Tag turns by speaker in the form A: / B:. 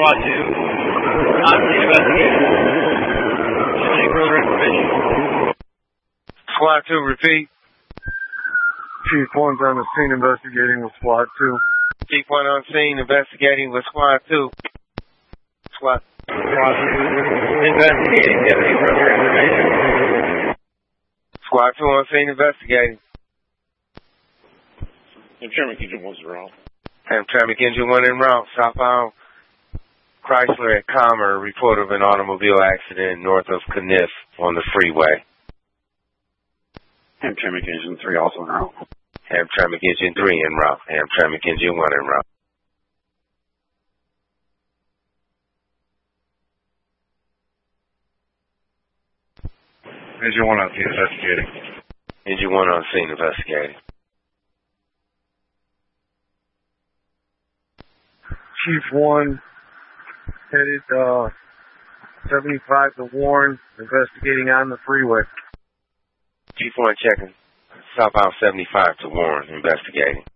A: SWAT 2. On scene investigating. Any further information?
B: SWAT 2, repeat. Chief 1's on the scene investigating with SWAT 2.
C: Chief 1 on scene investigating with SWAT 2. SWAT
A: 2 investigating. Do you have any further information?
C: SWAT 2 on scene investigating.
D: Hamtramck Engine 1's en route.
C: Hamtramck Engine 1 en route. Southbound Chrysler at Commer. Report of an automobile accident north of Caniff on the freeway.
D: Hamtramck Engine 3 also en route.
C: Hamtramck Engine 3 en route. Hamtramck Engine 1 en route.
B: Engine 1 on scene investigating.
C: Engine 1 on scene investigating.
B: Chief 1 headed 75 to Warren, investigating on the freeway.
C: Chief 1 checking. Southbound 75 to Warren, investigating.